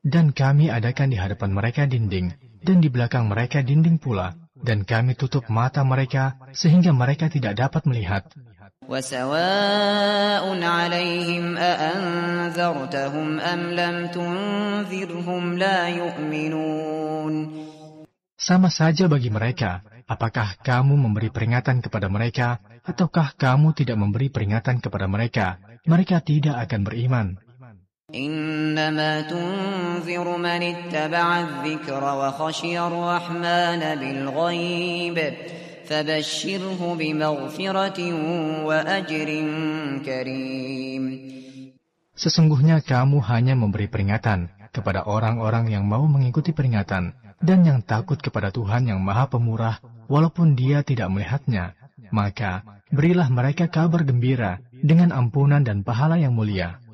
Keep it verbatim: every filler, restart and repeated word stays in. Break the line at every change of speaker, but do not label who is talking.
Dan kami adakan di hadapan mereka dinding, dan di belakang mereka dinding pula, dan kami tutup mata mereka sehingga mereka tidak dapat melihat.
وَسَوَاءٌ عَلَيْهِمْ أَأَنذَرْتَهُمْ أَمْ لَمْ تُنذِرْهُمْ لَا يُؤْمِنُونَ.
Sama saja bagi mereka, apakah kamu memberi peringatan kepada mereka, ataukah kamu tidak memberi peringatan kepada mereka, mereka tidak akan beriman.
إِنَّمَا تُنذِرُ مَنِ اتَّبَعَ الذِّكْرَ وَخَشِيَ الرَّحْمَنَ بِالْغَيْبِ فَبَشِّرْهُ بِمَغْفِرَةٍ وَأَجْرٍ كَرِيمٍ.
Sesungguhnya kamu hanya memberi peringatan kepada orang-orang yang mau mengikuti peringatan dan yang takut kepada Tuhan yang Maha Pemurah walaupun dia tidak melihatnya. Maka berilah mereka kabar gembira dengan ampunan dan pahala yang mulia.